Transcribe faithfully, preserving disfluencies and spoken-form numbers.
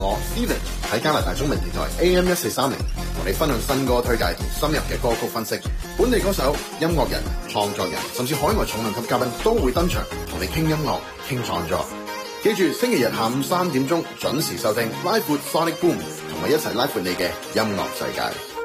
我 Steven 喺加拿大中文電台 A M 一四三零同你分享新歌推介同深入嘅歌曲分析，本地歌手、音樂人、創作人甚至海外重量級嘉賓都會登場同你傾音樂、傾創作。記住星期日下午三點鐘準時收聽 Live with Sonic Boom，同我一齊拉闊你嘅音樂世界。